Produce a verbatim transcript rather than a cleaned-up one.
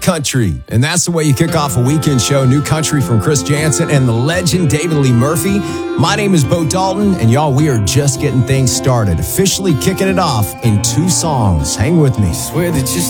country. And that's the way you kick off a weekend show. New country from Chris Janson and the legend David Lee Murphy. My name is Bo Dalton, and y'all, we are just getting things started. Officially kicking it off in two songs. Hang with me. Swear that you're